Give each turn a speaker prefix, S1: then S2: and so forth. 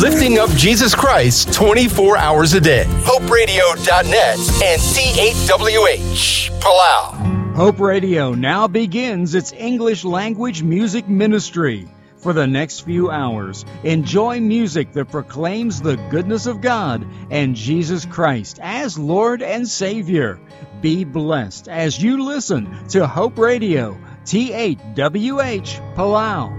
S1: lifting up Jesus Christ 24 hours a day. HopeRadio.net and C8WH, Palau.
S2: Hope Radio now begins its English language music ministry. For the next few hours, enjoy music that proclaims the goodness of God and Jesus Christ as Lord and Savior. Be blessed as you listen to Hope Radio, T8WH, Palau.